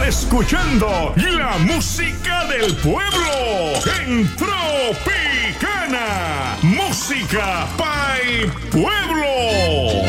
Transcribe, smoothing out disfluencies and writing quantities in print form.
escuchando la música del pueblo en Tropicana. Música pa'l pueblo.